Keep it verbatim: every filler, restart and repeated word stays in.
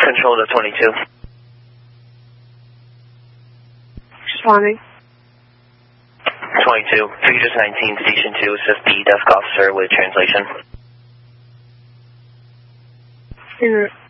Control to twenty-two. Responding. twenty-two, Futures nineteen, Station two, assist the desk officer with translation. En route.